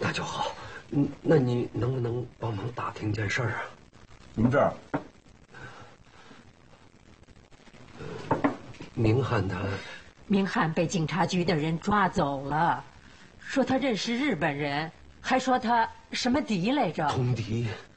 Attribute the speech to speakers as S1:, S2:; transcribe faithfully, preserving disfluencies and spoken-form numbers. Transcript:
S1: 那就好。嗯，那你能不能帮忙打听件事儿啊？
S2: 什么事儿？
S1: 明翰他，
S3: 明翰被警察局的人抓走了，说他认识日本人，还说他什么敌来着？
S1: 通敌。